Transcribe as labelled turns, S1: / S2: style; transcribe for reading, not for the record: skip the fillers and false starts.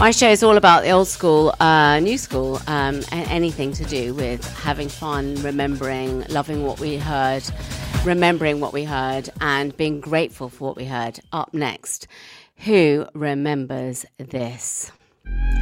S1: My show is all about the old school, new school, and anything to do with having fun, remembering, loving what we heard, remembering what we heard, and being grateful for what we heard. Up next, who remembers this?